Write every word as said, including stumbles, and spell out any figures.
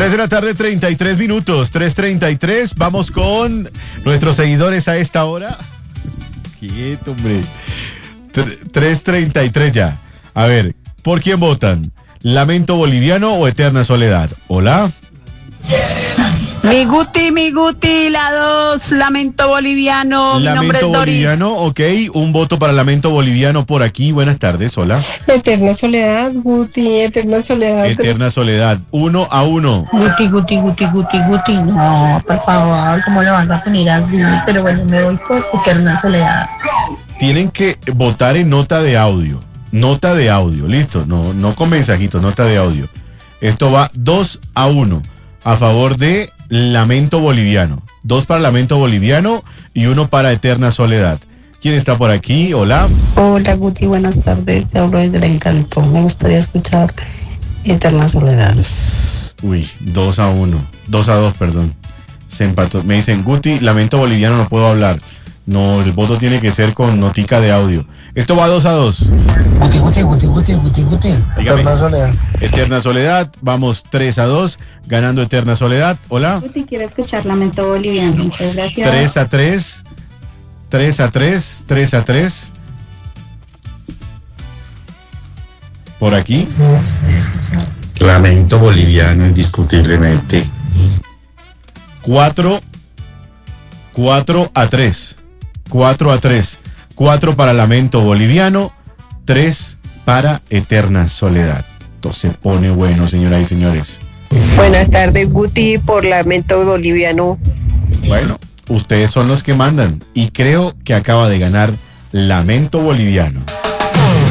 tres de la tarde, treinta y tres minutos, tres treinta y tres. Vamos con nuestros seguidores a esta hora. Quieto, hombre. tres treinta y tres ya. A ver, ¿por quién votan? ¿Lamento boliviano o Eterna Soledad? Hola. Mi Guti, mi Guti, la dos, Lamento Boliviano. Mi nombre Lamento es Doris. boliviano, ok. Un voto para Lamento Boliviano por aquí. Buenas tardes, hola. Eterna Soledad, Guti, Eterna Soledad. Eterna Soledad, uno a uno. Guti, Guti, Guti, Guti, Guti. No, por favor, ¿cómo lo vas a poner así? Pero bueno, me voy por Eterna Soledad. Tienen que votar en nota de audio. Nota de audio, listo. No, no con mensajitos, nota de audio. Esto va dos a uno a favor de Lamento Boliviano. Dos para Lamento Boliviano y uno para Eterna Soledad. ¿Quién está por aquí? Hola. Hola Guti, buenas tardes. Te hablo desde el Encanto. Me gustaría escuchar Eterna Soledad. Uy, dos a uno. Dos a dos, perdón. Se empató. Me dicen, Guti, Lamento Boliviano, no puedo hablar. No, el voto tiene que ser con notica de audio. Esto va dos a dos. Guti, Guti, Guti, Guti, Guti, Guti. Eterna Soledad. Eterna Soledad, vamos tres a dos, ganando Eterna Soledad. Hola. Guti, quiero escuchar Lamento Boliviano. Muchas gracias. tres a tres. tres a tres. tres a tres. Por aquí. Lamento Boliviano, indiscutiblemente. cuatro. cuatro a tres. cuatro a tres. cuatro para Lamento Boliviano, tres para Eterna Soledad. Esto se pone bueno, señoras y señores. Buenas tardes, Guti, por Lamento Boliviano. Bueno, ustedes son los que mandan y creo que acaba de ganar Lamento Boliviano.